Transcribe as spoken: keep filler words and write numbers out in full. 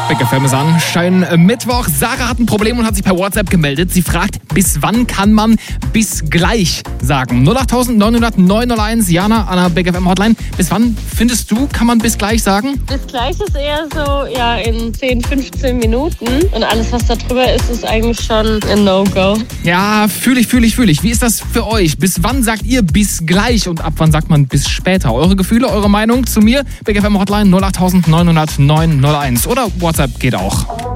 Big F M ist an. Schönen Mittwoch. Sarah hat ein Problem und hat sich per WhatsApp gemeldet. Sie fragt, bis wann kann man bis gleich sagen? null acht neun null null neun null eins, Jana an der Big F M Hotline. Bis wann findest du, kann man bis gleich sagen? Bis gleich ist eher so, ja, in zehn, fünfzehn Minuten. Und alles, was da drüber ist, ist eigentlich schon ein No-Go. Ja, fühle ich, fühle ich, fühle ich. Wie ist das für euch? Bis wann sagt ihr bis gleich und ab wann sagt man bis später? Eure Gefühle, eure Meinung zu mir? Big F M Hotline null acht neun null null neun null eins oder WhatsApp geht auch.